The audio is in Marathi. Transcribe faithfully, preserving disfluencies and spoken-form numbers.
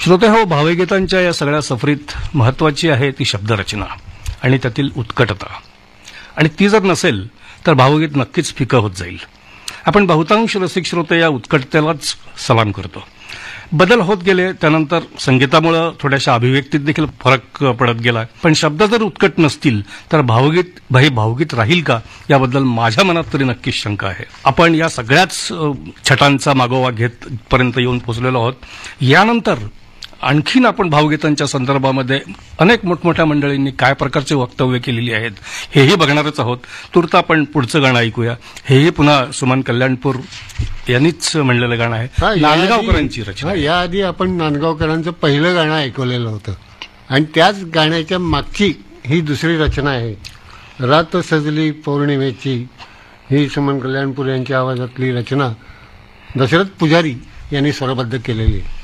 श्रोते हो, भावगीतांच्या या सगळ्या सफरीत महत्वाची आहे ती शब्दरचना आणि त्यातील उत्कटता, आणि ती जर नसेल तर भावगीत नक्कीच फिकं होत जाईल. आपण बहुतांश रसिक श्रोते या उत्कटतेलाच सलाम करतो. बदल होत गेले, त्यानंतर संगीतामुळे थोड्याशा अभिव्यक्तीत देखील फरक पडत गेला, पण शब्द जर उत्कट नसतील तर भावगीत भाई भावगीत राहील का, याबद्दल माझ्या मनात तरी नक्कीच शंका आहे. आपण या सगळ्याच छटांचा मागोवा घेत पर्यंत येऊन पोहोचलेलो आहोत. यानंतर आणखीन आपण भावगीतांच्या संदर्भामध्ये अनेक मोठमोठ्या मंडळींनी काय प्रकारचे वक्तव्य केलेली आहेत हेही बघणारच आहोत. तूर्त आपण पुढचं गाणं ऐकूया. हेही पुन्हा सुमन कल्याणपूर यांनीच म्हणलेलं गाणं आहे, नांदगावकरांची रचना. याआधी आपण नांदगावकरांचं पहिलं गाणं ऐकवलेलं होतं आणि त्याच गाण्याच्या मागची ही दुसरी रचना आहे. रात सजली पौर्णिमेची, ही सुमन कल्याणपूर यांच्या आवाजातली रचना दशरथ पुजारी यांनी स्वरबद्ध केलेली आहे.